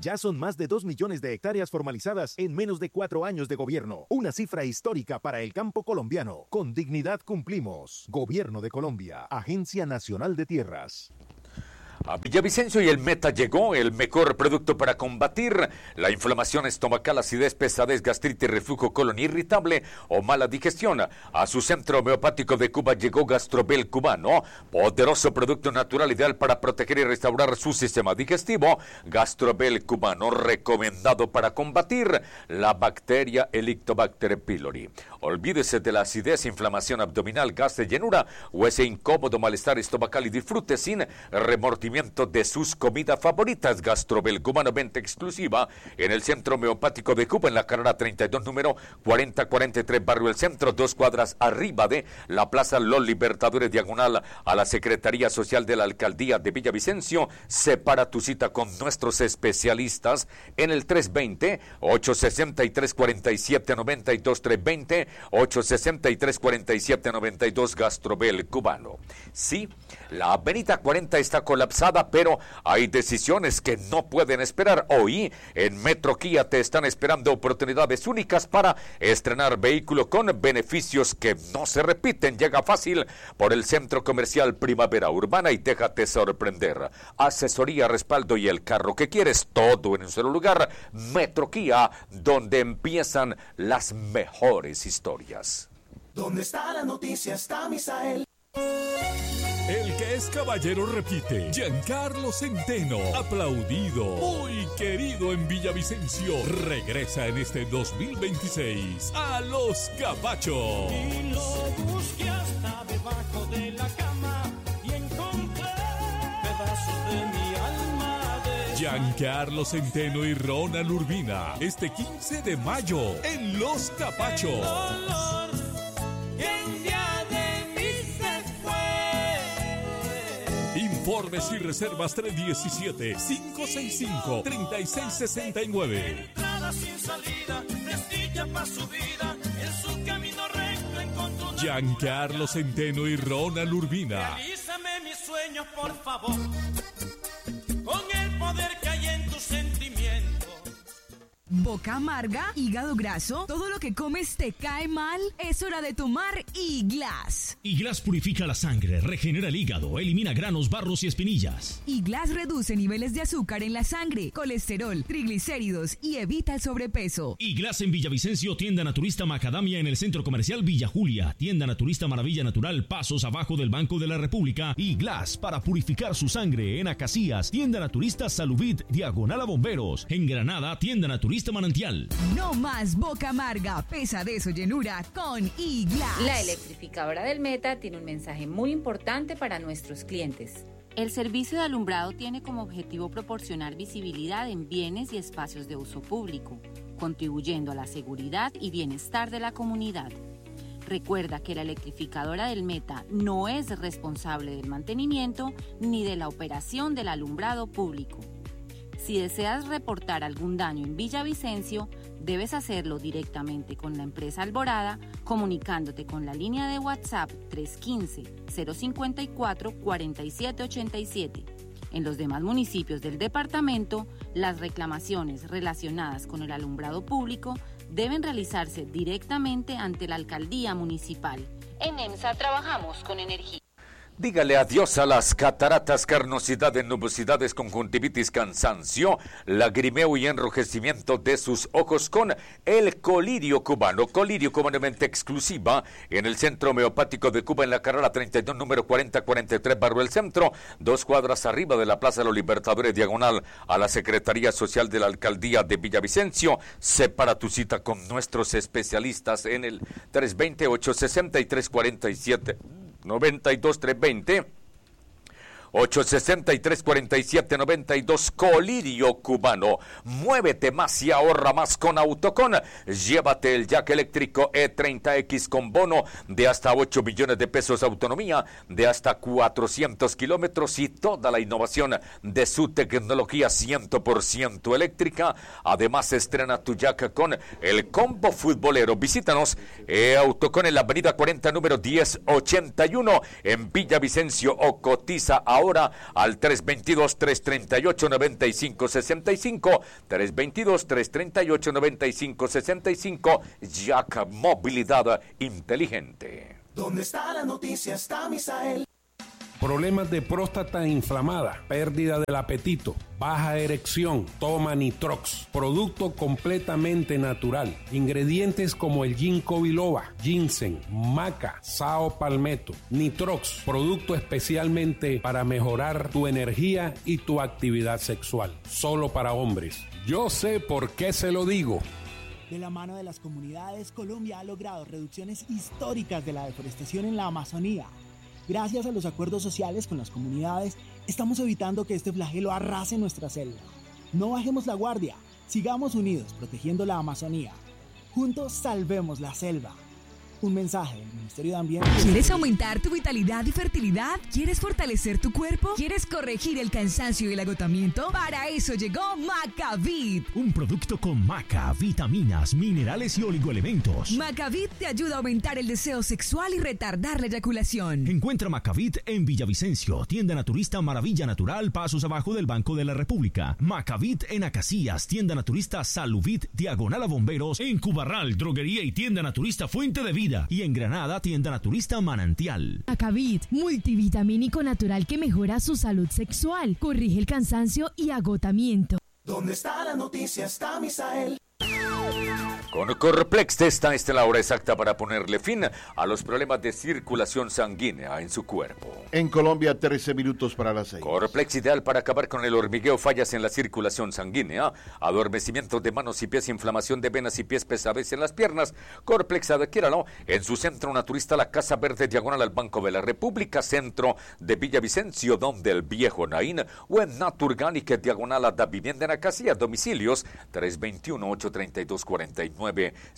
Ya son más de 2 millones de hectáreas formalizadas en menos de 4 años de gobierno. Una cifra histórica para el campo colombiano. Con dignidad cumplimos. Gobierno de Colombia. Agencia Nacional de Tierras. A Villavicencio y el Meta llegó el mejor producto para combatir la inflamación estomacal, acidez, pesadez, gastritis, reflujo, colon irritable o mala digestión. A su centro homeopático de Cuba llegó Gastrobel Cubano, poderoso producto natural ideal para proteger y restaurar su sistema digestivo. Gastrobel Cubano, recomendado para combatir la bacteria Helicobacter pylori. Olvídese de la acidez, inflamación abdominal, gas de llenura o ese incómodo malestar estomacal y disfrute sin remordimiento de sus comidas favoritas. Gastrobel Cubano, venta exclusiva en el Centro Homeopático de Cuba, en la carrera 32, número 4043, barrio El Centro, 2 cuadras arriba de la Plaza Los Libertadores, diagonal a la Secretaría Social de la Alcaldía de Villavicencio. Separa tu cita con nuestros especialistas en el 320-863-4792, 320-863-4792, Gastrobel Cubano. Sí, la avenida 40 está colapsada, pero hay decisiones que no pueden esperar. Hoy en Metro Kia te están esperando oportunidades únicas para estrenar vehículo con beneficios que no se repiten. Llega fácil por el Centro Comercial Primavera Urbana y déjate sorprender. Asesoría, respaldo y el carro que quieres, todo en un solo lugar. Metro Kia, donde empiezan las mejores historias. ¿Dónde está la noticia? Está Misael. El que es caballero repite. Giancarlo Centeno, aplaudido, muy querido en Villavicencio, regresa en este 2026 a Los Capachos. Y lo busqué hasta debajo de la cama y encontré pedazos de mi alma. Giancarlo Centeno y Ronald Urbina, este 15 de mayo en Los Capachos. Informes y reservas 317-565-3669. Entrada sin salida, prestilla pa' su vida, en su camino recto encontró. Giancarlo Centeno y Ronald Urbina. Realízame mis sueños, por favor, con el poder que hay en tus sentimientos. Boca amarga, hígado graso, todo lo que comes te cae mal, es hora de tomar Iglas. Iglas purifica la sangre, regenera el hígado, elimina granos, barros y espinillas. Iglas reduce niveles de azúcar en la sangre, colesterol, triglicéridos y evita el sobrepeso. Iglas en Villavicencio, tienda naturista Macadamia en el Centro Comercial Villa Julia, tienda naturista Maravilla Natural, pasos abajo del Banco de la República. Iglas para purificar su sangre en Acacias, tienda naturista Salubit, diagonal a Bomberos. En Granada, tienda naturista Manantial. No más boca amarga, pesadez o llenura con Iglas. La electrificadora del Meta tiene un mensaje muy importante para nuestros clientes. El servicio de alumbrado tiene como objetivo proporcionar visibilidad en bienes y espacios de uso público, contribuyendo a la seguridad y bienestar de la comunidad. Recuerda que la electrificadora del Meta no es responsable del mantenimiento ni de la operación del alumbrado público. Si deseas reportar algún daño en Villavicencio, debes hacerlo directamente con la empresa Alborada, comunicándote con la línea de WhatsApp 315-054-4787. En los demás municipios del departamento, las reclamaciones relacionadas con el alumbrado público deben realizarse directamente ante la alcaldía municipal. En EMSA trabajamos con energía. Dígale adiós a las cataratas, carnosidades, nubosidades, conjuntivitis, cansancio, lagrimeo y enrojecimiento de sus ojos con el Colirio Cubano. Colirio Cubano, venta exclusiva en el Centro Homeopático de Cuba, en la carrera 32, número 4043, barrio El Centro, 2 cuadras arriba de la Plaza de los Libertadores, diagonal a la Secretaría Social de la Alcaldía de Villavicencio. Separa tu cita con nuestros especialistas en el 320-863-4792, 320 863-4792, Colirio Cubano. Muévete más y ahorra más con Autocon. Llévate el jack eléctrico E30X con bono de hasta 8 millones de pesos, autonomía de hasta 400 kilómetros y toda la innovación de su tecnología 100% eléctrica. Además, estrena tu jack con el combo futbolero. Visítanos Autocon en la avenida 40, número 1081 en Villavicencio, o cotiza ahora ahora al 322-338-9565, 322-338-9565, Jack Movilidad Inteligente. ¿Dónde está la noticia? Está Misael. Problemas de próstata inflamada, pérdida del apetito, baja erección, toma Nitrox, producto completamente natural. Ingredientes como el ginkgo biloba, ginseng, maca, sao palmetto. Nitrox, producto especialmente para mejorar tu energía y tu actividad sexual. Solo para hombres. Yo sé por qué se lo digo. De la mano de las comunidades, Colombia ha logrado reducciones históricas de la deforestación en la Amazonía. Gracias a los acuerdos sociales con las comunidades, estamos evitando que este flagelo arrase nuestra selva. No bajemos la guardia, sigamos unidos protegiendo la Amazonía. Juntos salvemos la selva. Un mensaje del Ministerio de Ambiente. ¿Quieres aumentar tu vitalidad y fertilidad? ¿Quieres fortalecer tu cuerpo? ¿Quieres corregir el cansancio y el agotamiento? Para eso llegó Macavit. Un producto con maca, vitaminas, minerales y oligoelementos. Macavit te ayuda a aumentar el deseo sexual y retardar la eyaculación. Encuentra Macavit en Villavicencio, tienda naturista Maravilla Natural, pasos abajo del Banco de la República. Macavit en Acacias, tienda naturista Saluvit, diagonal a Bomberos. En Cubarral, droguería y tienda naturista Fuente de Vida. Y en Granada, tienda naturista Manantial. Macavit, multivitamínico natural que mejora su salud sexual, corrige el cansancio y agotamiento. ¿Dónde está la noticia? Está Misael. Con Corplex está la hora exacta para ponerle fin a los problemas de circulación sanguínea en su cuerpo. En Colombia, 13 minutos para las 6. Corplex ideal para acabar con el hormigueo, fallas en la circulación sanguínea, adormecimiento de manos y pies, inflamación de venas y pies, pesadez en las piernas. Corplex, adquiéralo en su centro naturista La Casa Verde, diagonal al Banco de la República, centro de Villavicencio, donde el Viejo Naín, o en Naturganic, diagonal a Da Vivienda en Acacia, domicilios 321-832-49.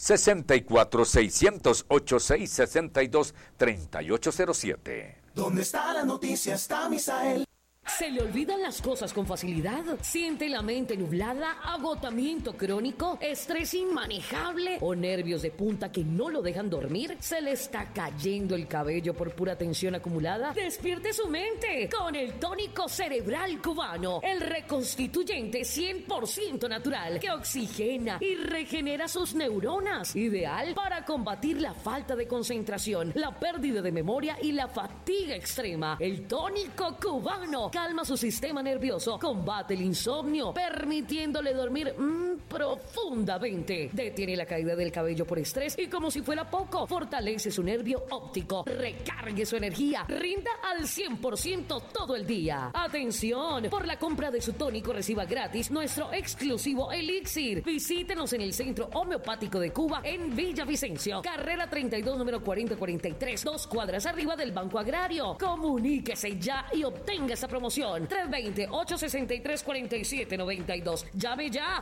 64-608-662-3807. ¿Dónde está la noticia? Está Misael. ¿Se le olvidan las cosas con facilidad? ¿Siente la mente nublada? ¿Agotamiento crónico? ¿Estrés inmanejable? ¿O nervios de punta que no lo dejan dormir? ¿Se le está cayendo el cabello por pura tensión acumulada? ¡Despierte su mente con el tónico cerebral cubano! El reconstituyente 100% natural que oxigena y regenera sus neuronas. Ideal para combatir la falta de concentración, la pérdida de memoria y la fatiga extrema. El tónico cubano calma su sistema nervioso, combate el insomnio, permitiéndole dormir profundamente. Detiene la caída del cabello por estrés y, como si fuera poco, fortalece su nervio óptico, recargue su energía, rinda al 100% todo el día. ¡Atención! Por la compra de su tónico reciba gratis nuestro exclusivo elixir. Visítenos en el Centro Homeopático de Cuba en Villavicencio, carrera 32, número 4043, 2 cuadras arriba del Banco Agrario. Comuníquese ya y obtenga esa promoción. 320-863-4792. Llame ya.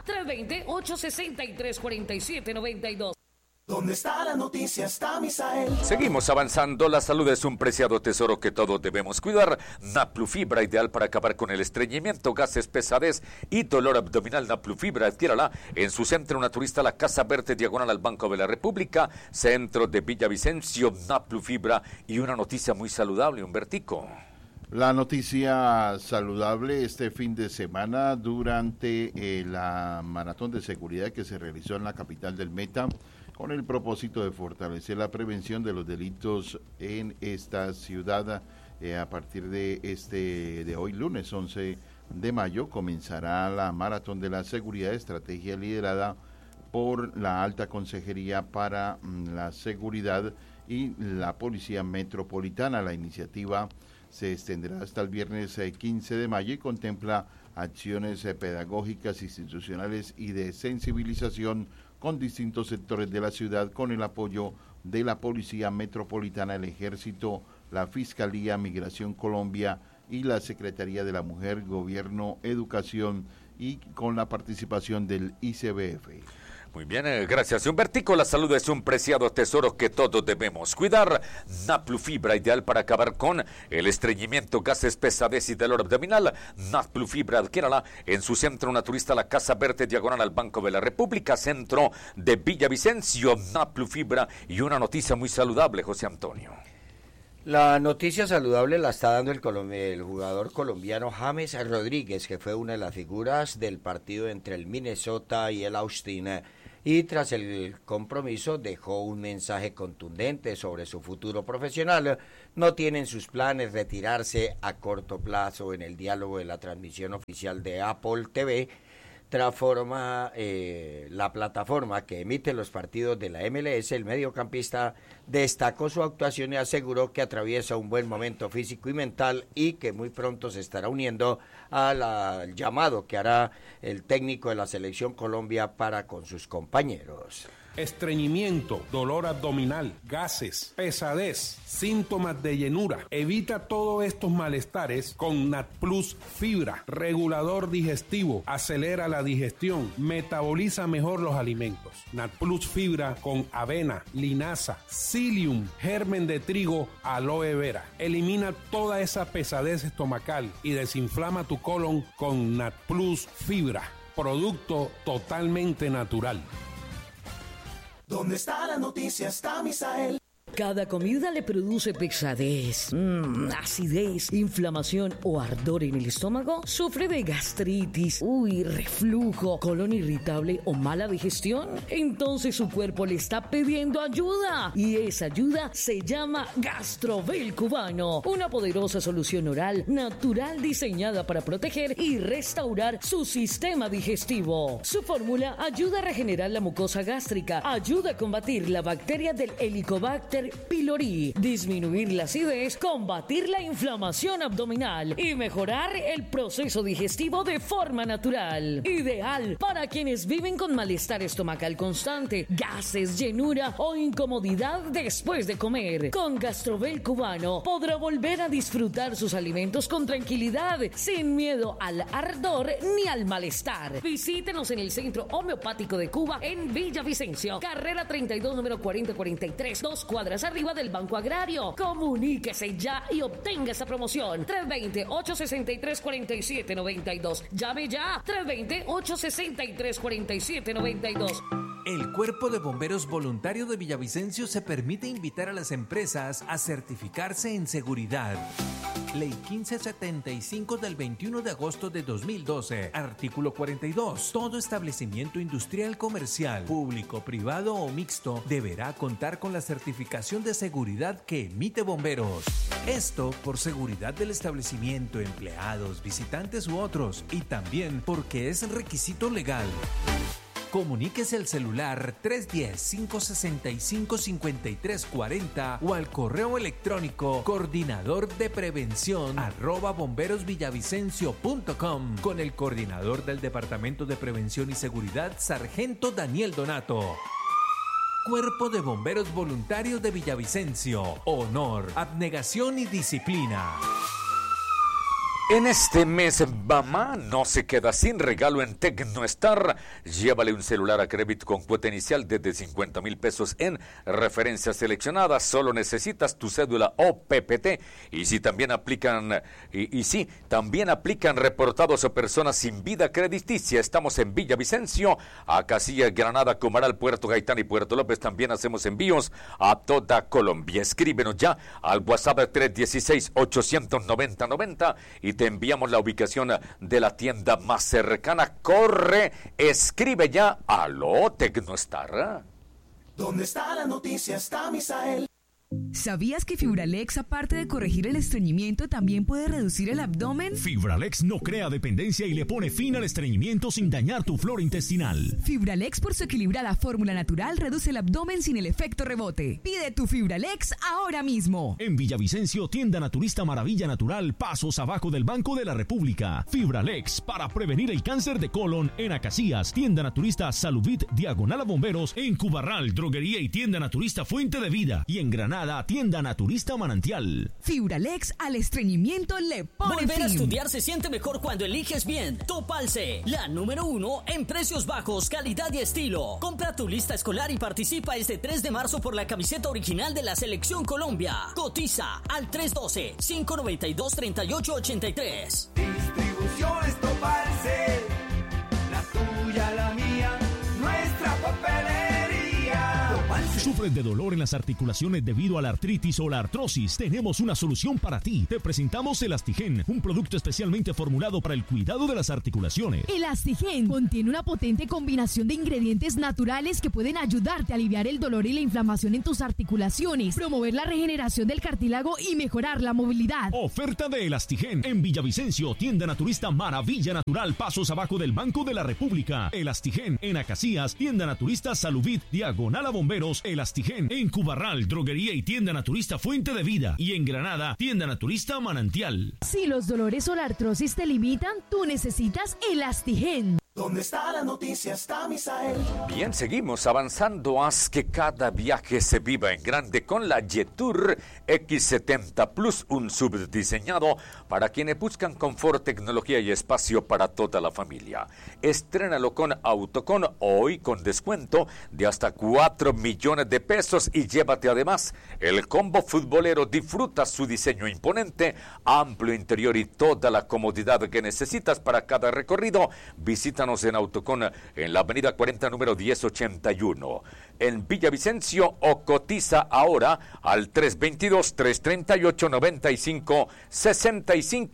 320-863-4792. ¿Dónde está la noticia? Está Misael. Seguimos avanzando. La salud es un preciado tesoro que todos debemos cuidar. Naplufibra, ideal para acabar con el estreñimiento, gases, pesadez y dolor abdominal. Naplufibra, adquiérala en su centro naturista La Casa Verde, diagonal al Banco de la República, centro de Villavicencio. Naplufibra. Y una noticia muy saludable, Humbertico. La noticia saludable este fin de semana durante la maratón de seguridad que se realizó en la capital del Meta con el propósito de fortalecer la prevención de los delitos en esta ciudad. A partir de hoy, lunes 11 de mayo, comenzará la maratón de la seguridad, estrategia liderada por la Alta Consejería para la Seguridad y la Policía Metropolitana. La iniciativa se extenderá hasta el viernes 15 de mayo y contempla acciones pedagógicas, institucionales y de sensibilización con distintos sectores de la ciudad, con el apoyo de la Policía Metropolitana, el Ejército, la Fiscalía, Migración Colombia y la Secretaría de la Mujer, Gobierno, Educación y con la participación del ICBF. Muy bien, gracias Humbertico. La salud es un preciado tesoro que todos debemos cuidar. Naplufibra, ideal para acabar con el estreñimiento, gases, pesadez y dolor abdominal. Naplufibra, adquiérala en su centro naturista La Casa Verde, diagonal al Banco de la República, centro de Villavicencio. Naplufibra. Y una noticia muy saludable, José Antonio. La noticia saludable la está dando el jugador colombiano James Rodríguez, que fue una de las figuras del partido entre el Minnesota y el Austin, y tras el compromiso dejó un mensaje contundente sobre su futuro profesional. No tiene en sus planes retirarse a corto plazo. En el diálogo de la transmisión oficial de Apple TV, la plataforma que emite los partidos de la MLS, el mediocampista destacó su actuación y aseguró que atraviesa un buen momento físico y mental y que muy pronto se estará uniendo al llamado que hará el técnico de la Selección Colombia para con sus compañeros. Estreñimiento, dolor abdominal, gases, pesadez, síntomas de llenura. Evita todos estos malestares con NatPlus Fibra, regulador digestivo, acelera la digestión, metaboliza mejor los alimentos. NatPlus Fibra con avena, linaza, psyllium, germen de trigo, aloe vera. Elimina toda esa pesadez estomacal y desinflama tu colon con NatPlus Fibra, producto totalmente natural. ¿Dónde está la noticia? Está Misael. Cada comida le produce pesadez, acidez, inflamación o ardor en el estómago. ¿Sufre de gastritis, reflujo, colon irritable o mala digestión? Entonces su cuerpo le está pidiendo ayuda. Y esa ayuda se llama Gastrovel Cubano. Una poderosa solución oral natural diseñada para proteger y restaurar su sistema digestivo. Su fórmula ayuda a regenerar la mucosa gástrica, ayuda a combatir la bacteria del Helicobacter pylori, disminuir la acidez, combatir la inflamación abdominal y mejorar el proceso digestivo de forma natural. Ideal para quienes viven con malestar estomacal constante, gases, llenura o incomodidad después de comer. Con Gastrovel Cubano podrá volver a disfrutar sus alimentos con tranquilidad, sin miedo al ardor ni al malestar. Visítenos en el Centro Homeopático de Cuba en Villavicencio, carrera 32, número 4043, 2 cuadras arriba del Banco Agrario. Comuníquese ya y obtenga esa promoción. 320-863-4792. Llame ya. 320-863-4792. El Cuerpo de Bomberos Voluntario de Villavicencio se permite invitar a las empresas a certificarse en seguridad. Ley 1575 del 21 de agosto de 2012. Artículo 42. Todo establecimiento industrial, comercial, público, privado o mixto deberá contar con la certificación de seguridad que emite Bomberos. Esto por seguridad del establecimiento, empleados, visitantes u otros, y también porque es requisito legal. Comuníquese al celular 310-565-5340 o al correo electrónico coordinadordeprevención@bomberosvillavicencio.com con el coordinador del Departamento de Prevención y Seguridad, Sargento Daniel Donato. Cuerpo de Bomberos Voluntarios de Villavicencio. Honor, abnegación y disciplina. En este mes, mamá no se queda sin regalo en Tecnostar. Llévale un celular a crédito con cuota inicial desde 50,000 pesos en referencias seleccionadas. Solo necesitas tu cédula o PPT. Y si también aplican, también aplican reportados o personas sin vida crediticia. Estamos en Villavicencio, a Casillas, Granada, Comaral, Puerto Gaitán y Puerto López. También hacemos envíos a toda Colombia. Escríbenos ya al WhatsApp 316-890-90 y te enviamos la ubicación de la tienda más cercana. Corre, escribe ya a lo Tecnostar. ¿Dónde está la noticia? Está Misael. ¿Sabías que Fibralex, aparte de corregir el estreñimiento, también puede reducir el abdomen? Fibralex no crea dependencia y le pone fin al estreñimiento sin dañar tu flora intestinal. Fibralex, por su equilibrada fórmula natural, reduce el abdomen sin el efecto rebote. Pide tu Fibralex ahora mismo. En Villavicencio, tienda naturista Maravilla Natural, pasos abajo del Banco de la República. Fibralex, para prevenir el cáncer de colon en Acacias. Tienda naturista Salubit, diagonal a Bomberos, en Cubarral, droguería y tienda naturista Fuente de Vida. Y en Granada, tienda naturista Manantial. Fibralex al estreñimiento le pone Volver fin. a estudiar se siente mejor cuando eliges bien. Topalce, la número 1 en precios bajos, calidad y estilo. Compra tu lista escolar y participa este 3 de marzo por la camiseta original de la Selección Colombia. Cotiza al 312-592-3883. Distribuciones Topalce, la tuya, la mía, nuestra papelería. Topalce. ¿Sufres de dolor en las articulaciones debido a la artritis o la artrosis? Tenemos una solución para ti. Te presentamos Elastigen, un producto especialmente formulado para el cuidado de las articulaciones. Elastigen contiene una potente combinación de ingredientes naturales que pueden ayudarte a aliviar el dolor y la inflamación en tus articulaciones, promover la regeneración del cartílago y mejorar la movilidad. Oferta de Elastigen en Villavicencio, tienda naturista Maravilla Natural, pasos abajo del Banco de la República. Elastigen en Acacías, tienda naturista Salubit, diagonal a Bomberos. Elastigen en Cubarral, droguería y tienda naturista Fuente de Vida. Y en Granada, tienda naturista Manantial. Si los dolores o la artrosis te limitan, tú necesitas Elastigen. ¿Dónde está la noticia? Está Misael. Bien, seguimos avanzando. Haz que cada viaje se viva en grande con la Jetour X70 Plus, un sub diseñado para quienes buscan confort, tecnología y espacio para toda la familia. Estrénalo con Autocon hoy con descuento de hasta 4 millones de pesos y llévate además el combo futbolero. Disfruta su diseño imponente, amplio interior y toda la comodidad que necesitas para cada recorrido. Visítanos en Autocon en la avenida 40, número 1081. En Villavicencio o cotiza ahora al 322-338-9565,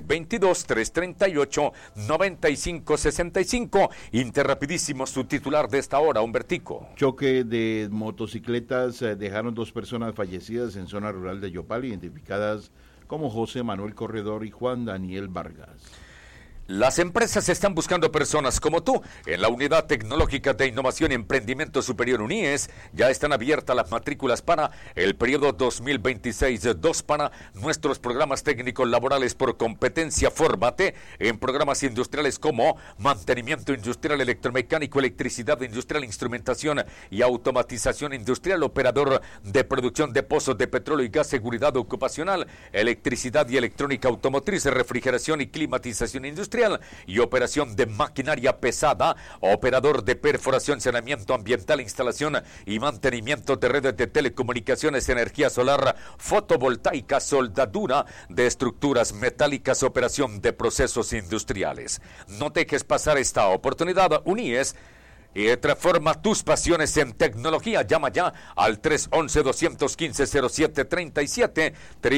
322-338-9565. Interrapidísimo su titular de esta hora, Humbertico. Choque de motocicletas dejaron 2 personas fallecidas en zona rural de Yopal, identificadas como José Manuel Corredor y Juan Daniel Vargas. Las empresas están buscando personas como tú. En la Unidad Tecnológica de Innovación y Emprendimiento Superior UNIES ya están abiertas las matrículas para el periodo 2026-2 para nuestros programas técnicos laborales por competencia. Fórmate en programas industriales como mantenimiento industrial, electromecánico, electricidad industrial, instrumentación y automatización industrial, operador de producción de pozos de petróleo y gas, seguridad ocupacional, electricidad y electrónica automotriz, refrigeración y climatización industrial y operación de maquinaria pesada, operador de perforación, saneamiento ambiental, instalación y mantenimiento de redes de telecomunicaciones, energía solar, fotovoltaica, soldadura de estructuras metálicas, operación de procesos industriales. No dejes pasar esta oportunidad. UNIES y transforma tus pasiones en tecnología. Llama ya al 311-215-0737,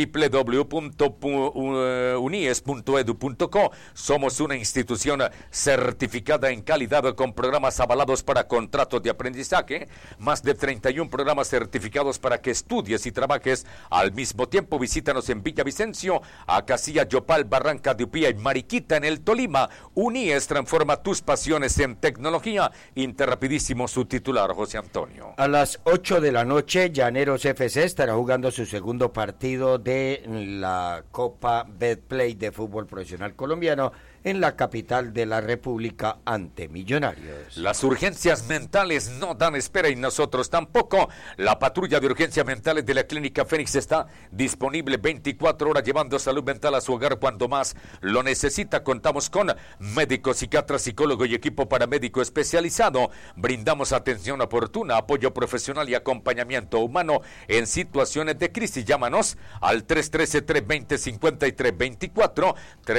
www.unies.edu.co. Somos una institución certificada en calidad con programas avalados para contratos de aprendizaje, más de 31 programas certificados para que estudies y trabajes al mismo tiempo. Visítanos en Villavicencio, Acacía, Yopal, Barranca de Upía y Mariquita en el Tolima. UNIES transforma tus pasiones en tecnología. Interrapidísimo su titular, José Antonio. A las 8 de la noche, Llaneros FC estará jugando su segundo partido de la Copa Betplay de fútbol profesional colombiano en la capital de la República ante Millonarios. Las urgencias mentales no dan espera y nosotros tampoco. La patrulla de urgencias mentales de la Clínica Fénix está disponible 24 horas llevando salud mental a su hogar cuando más lo necesita. Contamos con médico, psiquiatra, psicólogo y equipo paramédico especializado. Brindamos atención oportuna, apoyo profesional y acompañamiento humano en situaciones de crisis. Llámanos al 313-320-5324,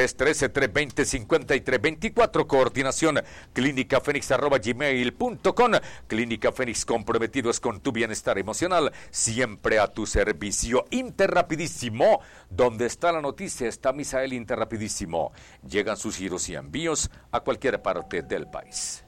313-320-5324, coordinación clínicafénix@gmail.com. Clínica Fénix, comprometidos con tu bienestar emocional, siempre a tu servicio. Interrapidísimo, donde está la noticia está Misael. Interrapidísimo, llegan sus giros y envíos a cualquier parte del país.